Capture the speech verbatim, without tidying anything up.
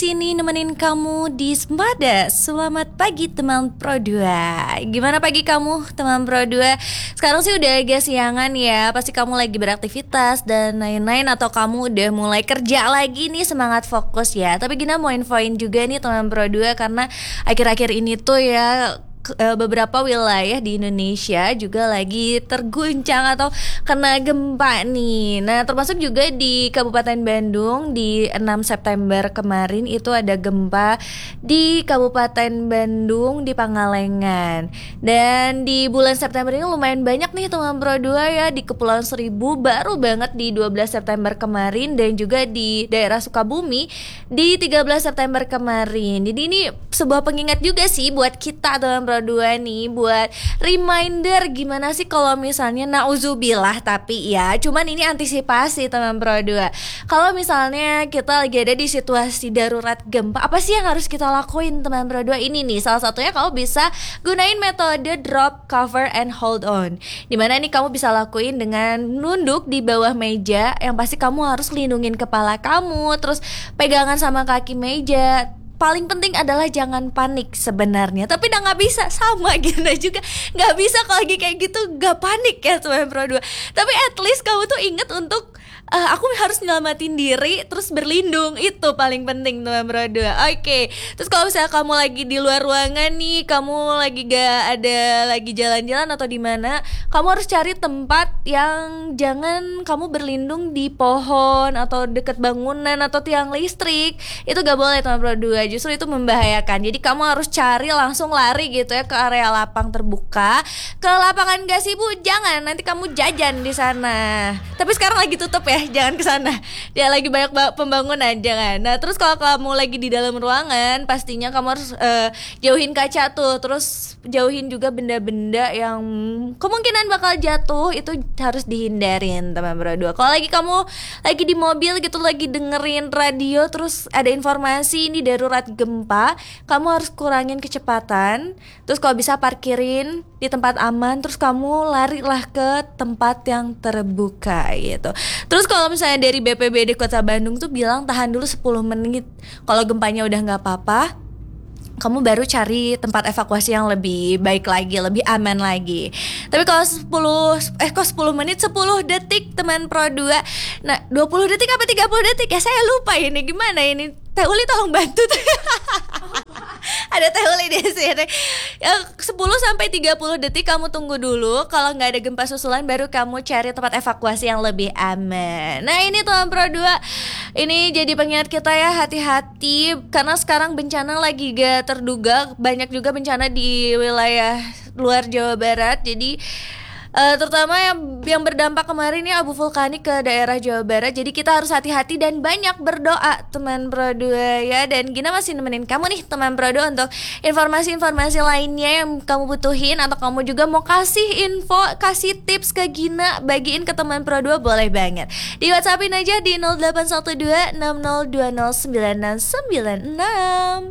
sini nemenin kamu di Sembada. Selamat pagi teman Pro dua. Gimana pagi kamu teman Pro dua? Sekarang sih udah agak siangan ya. Pasti kamu lagi beraktivitas dan lain-lain, atau kamu udah mulai kerja lagi nih, semangat fokus ya. Tapi Gina mau infoin juga nih teman Pro dua, karena akhir-akhir ini tuh ya beberapa wilayah di Indonesia juga lagi terguncang atau kena gempa nih. Nah, termasuk juga di Kabupaten Bandung di enam September kemarin itu ada gempa di Kabupaten Bandung di Pangalengan. Dan di bulan September ini lumayan banyak nih teman Pro dua ya, di Kepulauan Seribu baru banget di dua belas September kemarin, dan juga di daerah Sukabumi di tiga belas September kemarin. Jadi ini sebuah pengingat juga sih buat kita teman Pro dua nih, buat reminder gimana sih kalau misalnya nauzubillah, tapi ya cuman ini antisipasi teman Pro dua. Kalau misalnya kita lagi ada di situasi darurat gempa, apa sih yang harus kita lakuin teman Pro dua? Ini nih salah satunya kamu bisa gunain metode drop, cover, and hold on. Dimana nih kamu bisa lakuin dengan nunduk di bawah meja, yang pasti kamu harus lindungin kepala kamu, terus pegangan sama kaki meja. Paling penting adalah jangan panik sebenarnya, tapi udah nggak bisa sama gitu juga, nggak bisa kalau lagi kayak gitu nggak panik ya teman Pro dua. Tapi at least kamu tuh inget untuk uh, aku harus nyelamatin diri, terus berlindung, itu paling penting teman Pro dua. Oke, okay. Terus kalau misalnya kamu lagi di luar ruangan nih, kamu lagi gak ada lagi jalan-jalan atau di mana, kamu harus cari tempat yang jangan kamu berlindung di pohon atau deket bangunan atau tiang listrik. Itu gak boleh teman Pro dua, justru itu membahayakan. Jadi kamu harus cari langsung lari gitu ya ke area lapang terbuka. Ke lapangan gazebo jangan, nanti kamu jajan di sana. Tapi sekarang lagi tutup ya, jangan ke sana. Dia lagi banyak pembangunan, jangan. Nah, terus kalau kamu lagi di dalam ruangan, pastinya kamu harus uh, jauhin kaca tuh. Terus jauhin juga benda-benda yang kemungkinan bakal jatuh, itu harus dihindarin teman Pro dua. Kalau lagi kamu lagi di mobil gitu, lagi dengerin radio, terus ada informasi ini darurat gempa, kamu harus kurangin kecepatan. Terus kalau bisa parkirin di tempat aman, terus kamu larilah ke tempat yang terbuka gitu. Terus kalau misalnya dari B P B D Kota Bandung tuh bilang tahan dulu sepuluh menit. Kalau gempanya udah nggak apa-apa, kamu baru cari tempat evakuasi yang lebih baik lagi, lebih aman lagi. Tapi kalau sepuluh eh kok sepuluh menit, sepuluh detik teman Pro dua. Nah, dua puluh detik apa tiga puluh detik ya, saya lupa ini gimana ini. Teh Uli tolong bantu. Ada Teh Uli di sini. Ya, sepuluh sampai tiga puluh detik kamu tunggu dulu. Kalau nggak ada gempa susulan, baru kamu cari tempat evakuasi yang lebih aman. Nah, ini teman Pro dua, ini jadi pengingat kita ya, hati-hati. Karena sekarang bencana lagi gak terduga. Banyak juga bencana di wilayah luar Jawa Barat. Jadi Uh, terutama yang yang berdampak kemarin ya, abu vulkanik ke daerah Jawa Barat. Jadi kita harus hati-hati dan banyak berdoa teman Pro dua ya. Dan Gina masih nemenin kamu nih teman Pro dua untuk informasi-informasi lainnya yang kamu butuhin, atau kamu juga mau kasih info, kasih tips ke Gina, bagiin ke teman Pro dua, boleh banget. Di WhatsAppin aja di nol delapan satu dua enam nol dua nol sembilan enam sembilan enam.